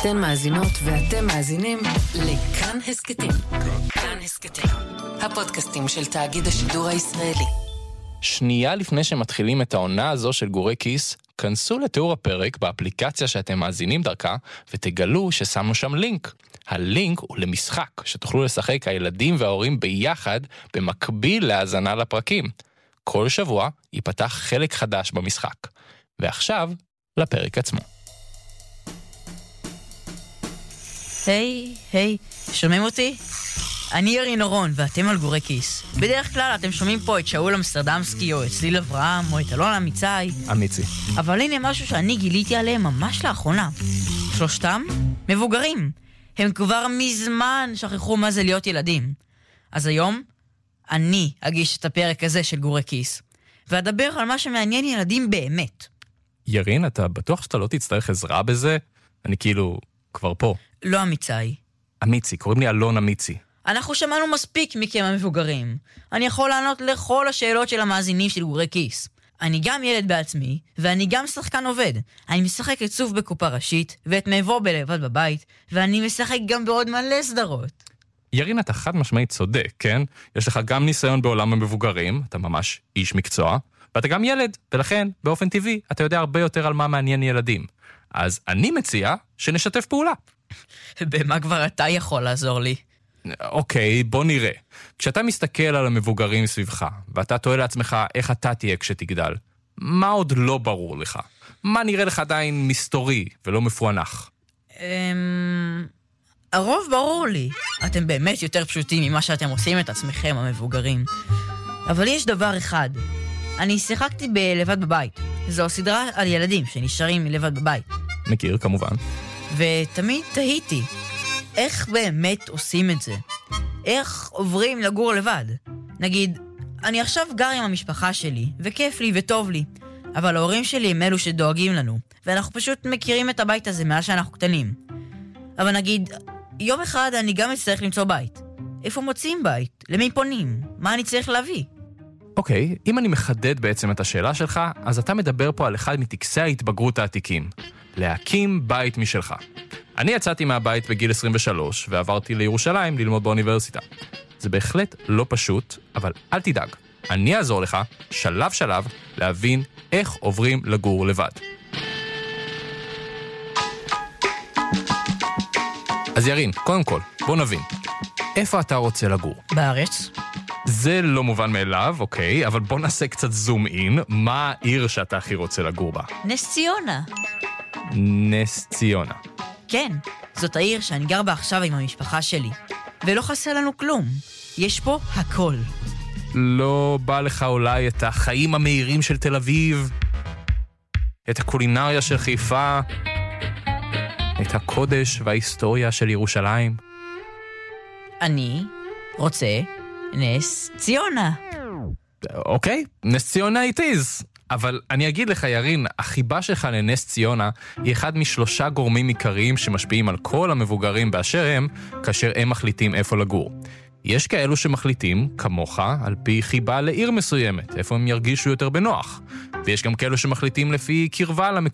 אתן מאזינות ואתם מאזינים לכאן הסקטים. כאן הסקטים, הפודקאסטים של תאגיד השידור הישראלי. שנייה לפני שמתחילים את העונה הזו של גורי כיס, כנסו לתיאור הפרק באפליקציה שאתם מאזינים דרכה, ותגלו ששמנו שם לינק. הלינק הוא למשחק שתוכלו לשחק הילדים וההורים ביחד במקביל להאזנה לפרקים. כל שבוע ייפתח חלק חדש במשחק. ועכשיו, לפרק עצמו. היי, שומעים אותי? אני ירין אורון, ואתם על גורי כיס. בדרך כלל אתם שומעים פה את שאול אמסטרדמסקי, או את צליל אברהם, או את אלון אמיצי. אבל הנה משהו שאני גיליתי עליהם ממש לאחרונה. שלושתם מבוגרים. הם כבר מזמן שכחו מה זה להיות ילדים. אז היום, אני אגיש את הפרק הזה של גורי כיס, ואדבר על מה שמעניין ילדים באמת. ירין, אתה בטוח שאתה לא תצטרך עזרה בזה? אני כאילו כבר פה. לא אמיצי, קוראים לי אלון אמיצי. אנחנו שמענו מספיק מכם המבוגרים. אני יכול לענות לכל השאלות של המאזינים של גורי כיס. אני גם ילד בעצמי, ואני גם שחקן עובד. אני משחק את סוף בקופה ראשית, ואת מבוא בלבד בבית, ואני משחק גם בעוד מלא סדרות. ירין, אתה חד משמעית צודק, כן? יש לך גם ניסיון בעולם המבוגרים, אתה ממש איש מקצוע, ואתה גם ילד, ולכן, באופן טבעי, אתה יודע הרבה יותר על מה מעניין ילדים. אז אני מציע שנשתף פעולה. במה כבר אתה יכול לעזור לי? אוקיי, בוא נראה. כשאתה מסתכל על המבוגרים סביבך, ואתה תוהה לעצמך איך אתה תהיה כשתגדל, מה עוד לא ברור לך? מה נראה לך עדיין מסתורי ולא מפוענח? הרוב ברור לי. אתם באמת יותר פשוטים ממה שאתם עושים את עצמכם, המבוגרים. אבל יש דבר אחד. אני שיחקתי בלבד בבית. זו סדרה על ילדים שנשארים לבד בבית. מכיר, כמובן. ותמיד תהיתי, איך באמת עושים את זה? איך עוברים לגור לבד? נגיד, אני עכשיו גר עם המשפחה שלי, וכיף לי וטוב לי, אבל ההורים שלי הם אלו שדואגים לנו, ואנחנו פשוט מכירים את הבית הזה מאז שאנחנו קטנים. אבל נגיד, יום אחד אני גם אצטרך למצוא בית. איפה מוצאים בית? למי פונים? מה אני צריך להביא? אוקיי, אם אני מחדד בעצם את השאלה שלך, אז אתה מדבר פה על אחד מטקסי ההתבגרות העתיקים. להקים בית משלך. אני יצאתי מהבית בגיל 23 ועברתי לירושלים ללמוד באוניברסיטה. זה בהחלט לא פשוט, אבל אל תדאג. אני אעזור לך, שלב שלב, להבין איך עוברים לגור לבד. אז ירין, קודם כל, בוא נבין. איפה אתה רוצה לגור? בארץ. זה לא מובן מאליו, אוקיי, אבל בוא נעשה קצת זום אין. מה העיר שאתה הכי רוצה לגור בה? נס ציונה. נס ציונה. כן, זאת העיר שאני גר בה עכשיו עם המשפחה שלי. ולא חסר לנו כלום. יש פה הכל. לא בא לך אולי את החיים המהירים של תל אביב? את הקולינריה של חיפה? את הקודש וההיסטוריה של ירושלים? אני רוצה נס ציונה. אוקיי, נס ציונה it is. אבל אני אגיד לך, ירין, החיבה שלך לנס ציונה היא אחד משלושה גורמים עיקריים שמשפיעים על כל המבוגרים באשר הם, כאשר הם מחליטים איפה לגור. יש כאלו שמחליטים, כמוך, על פי חיבה לעיר מסוימת, איפה הם ירגישו יותר בנוח. ויש גם כאלו שמחליטים לפי קרבה למקום